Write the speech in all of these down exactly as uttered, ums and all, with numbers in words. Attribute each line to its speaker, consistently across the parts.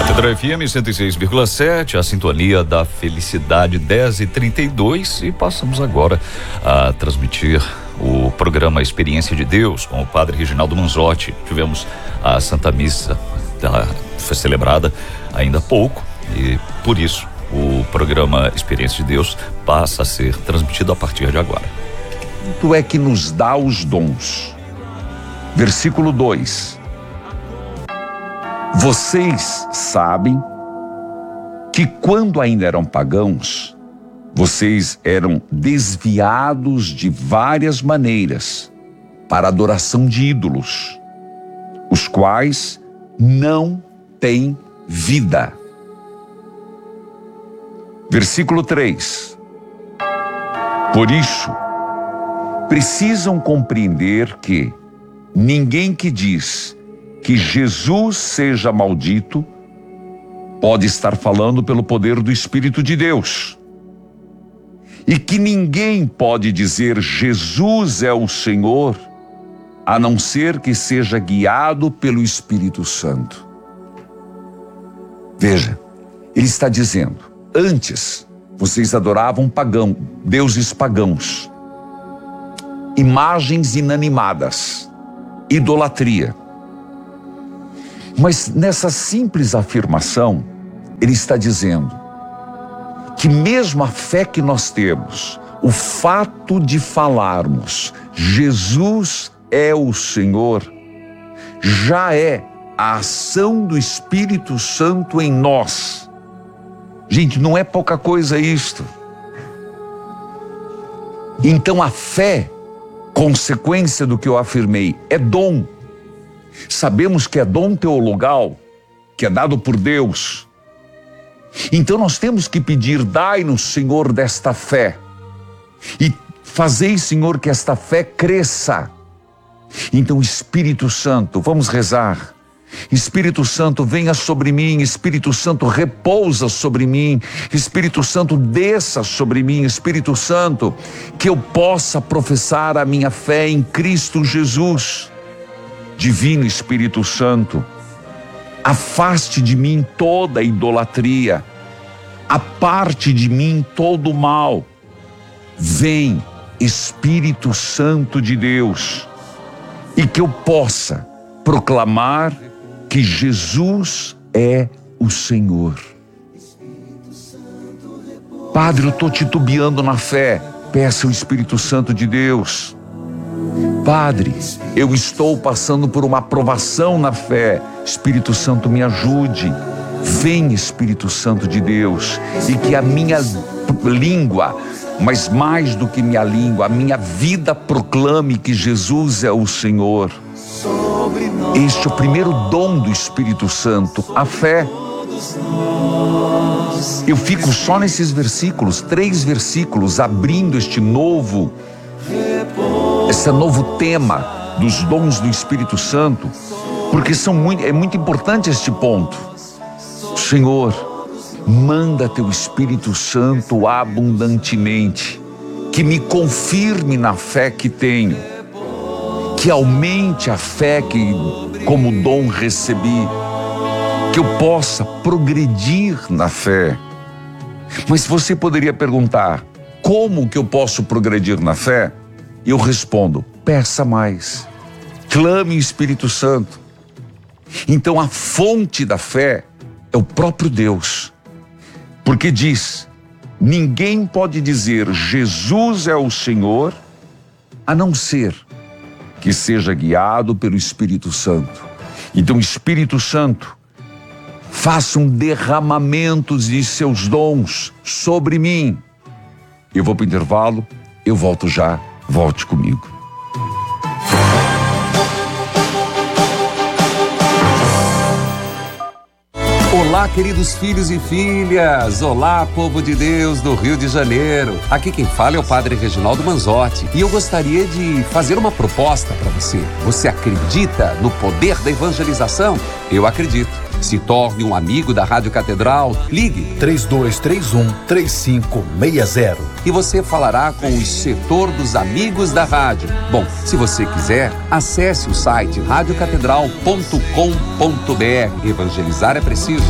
Speaker 1: Pedro F M cento e seis vírgula sete, a sintonia da felicidade, dez e trinta e dois, e passamos agora a transmitir o programa Experiência de Deus com o Padre Reginaldo Manzotti. Tivemos a Santa Missa, ela foi celebrada ainda há pouco, e por isso o programa Experiência de Deus passa a ser transmitido a partir de agora.
Speaker 2: Tu é que nos dá os dons. Versículo dois. Vocês sabem que quando ainda eram pagãos, vocês eram desviados de várias maneiras para a adoração de ídolos, os quais não têm vida. Versículo três. Por isso, precisam compreender que ninguém que diz que Jesus seja maldito pode estar falando pelo poder do Espírito de Deus. E que ninguém pode dizer Jesus é o Senhor, a não ser que seja guiado pelo Espírito Santo. Veja, ele está dizendo, antes vocês adoravam pagão, deuses pagãos, imagens inanimadas, idolatria. Mas nessa simples afirmação, ele está dizendo que mesmo a fé que nós temos, o fato de falarmos Jesus é o Senhor, já é a ação do Espírito Santo em nós. Gente, não é pouca coisa isto. Então a fé, consequência do que eu afirmei, é dom. Sabemos que é dom teologal, que é dado por Deus. Então nós temos que pedir, dai-nos, Senhor, desta fé. E fazei, Senhor, que esta fé cresça. Então, Espírito Santo, vamos rezar. Espírito Santo, venha sobre mim. Espírito Santo, repousa sobre mim. Espírito Santo, desça sobre mim. Espírito Santo, que eu possa professar a minha fé em Cristo Jesus. Divino Espírito Santo, afaste de mim toda idolatria, aparte de mim todo o mal. Vem, Espírito Santo de Deus, e que eu possa proclamar que Jesus é o Senhor. Padre, eu estou titubeando na fé. Peça o Espírito Santo de Deus. Padre, eu estou passando por uma aprovação na fé. Espírito Santo, me ajude. Vem, Espírito Santo de Deus, e que a minha língua, mas mais do que minha língua, a minha vida proclame que Jesus é o Senhor. Este é o primeiro dom do Espírito Santo, a fé. Eu fico só nesses versículos, três versículos, abrindo este novo esse novo tema dos dons do Espírito Santo, porque são muito, é muito importante este ponto. Senhor, manda teu Espírito Santo abundantemente, que me confirme na fé que tenho, que aumente a fé que como dom recebi, que eu possa progredir na fé. Mas você poderia perguntar, como que eu posso progredir na fé? Eu respondo, peça mais, clame o Espírito Santo. Então a fonte da fé é o próprio Deus, porque diz, ninguém pode dizer Jesus é o Senhor, a não ser que seja guiado pelo Espírito Santo. Então Espírito Santo, faça um derramamento de seus dons sobre mim. Eu vou para o intervalo, eu volto já. Volte comigo.
Speaker 3: Olá, queridos filhos e filhas. Olá, povo de Deus do Rio de Janeiro. Aqui quem fala é o Padre Reginaldo Manzotti. E eu gostaria de fazer uma proposta para você. Você acredita no poder da evangelização? Eu acredito. Se torne um amigo da Rádio Catedral. Ligue
Speaker 4: três dois três um, três cinco seis zero
Speaker 3: e você falará com o setor dos amigos da rádio. Bom, se você quiser, acesse o site rádio catedral ponto com ponto br. Evangelizar é preciso.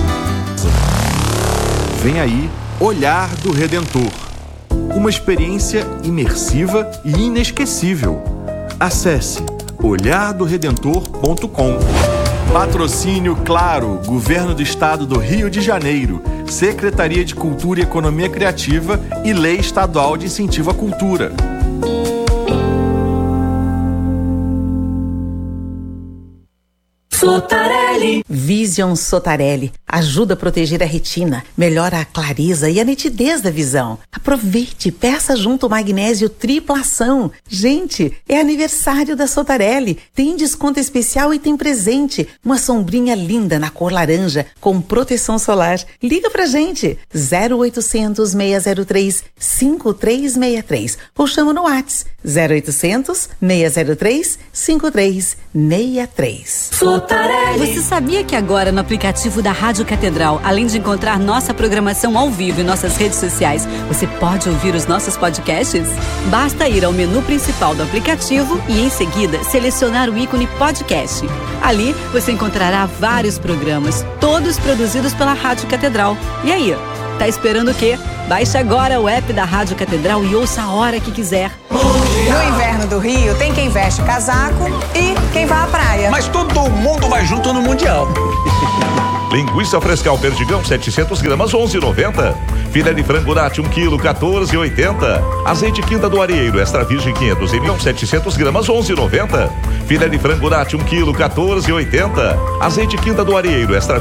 Speaker 5: Vem aí Olhar do Redentor. Uma experiência imersiva e inesquecível. Acesse olhar do redentor ponto com. Patrocínio Claro, Governo do Estado do Rio de Janeiro, Secretaria de Cultura e Economia Criativa e Lei Estadual de Incentivo à Cultura.
Speaker 6: Sotarelli. Vision Sotarelli ajuda a proteger a retina, melhora a clareza e a nitidez da visão. Aproveite, peça junto o magnésio tripla ação. Gente, é aniversário da Sotarelli. Tem desconto especial e tem presente. Uma sombrinha linda na cor laranja com proteção solar. Liga pra gente. zero oitocentos, seis zero três, cinco três seis três ou chama no WhatsApp zero oitocentos, seis zero três, cinco três seis três.
Speaker 7: Você sabia que agora no aplicativo da Rádio Catedral, além de encontrar nossa programação ao vivo e nossas redes sociais, você pode ouvir os nossos podcasts? Basta ir ao menu principal do aplicativo e em seguida selecionar o ícone podcast. Ali você encontrará vários programas, todos produzidos pela Rádio Catedral. E aí, tá esperando o quê? Baixe agora o app da Rádio Catedral e ouça a hora que quiser.
Speaker 8: No inverno do Rio, tem quem veste casaco e quem vai à praia.
Speaker 9: Mas todo mundo vai junto no Mundial.
Speaker 10: Linguiça frescal Perdigão setecentos gramas, onze e noventa. Filé de frango nati um quilo, quatorze e oitenta. Azeite Quinta do Arieiro extra virgem quinhentos mililitros, setecentos gramas, onze e noventa. Filé de frango nati um quilo, quatorze e oitenta. Azeite Quinta do Arieiro extra